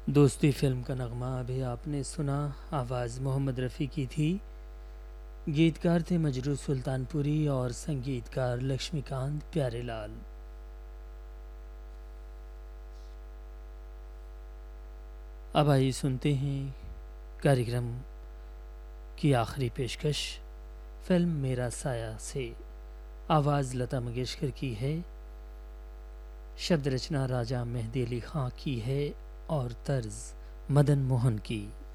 दोस्ती फिल्म का नगमा अभी आपने सुना। आवाज़ मोहम्मद रफ़ी की थी। गीतकार थे मजरू सुल्तानपुरी और संगीतकार लक्ष्मीकांत प्यारेलाल। अब आइए सुनते हैं कार्यक्रम की आखिरी पेशकश फिल्म मेरा साया से। आवाज़ लता मंगेशकर की है, शब्द रचना राजा मेहदी अली खां की है और तर्ज मदन मोहन की।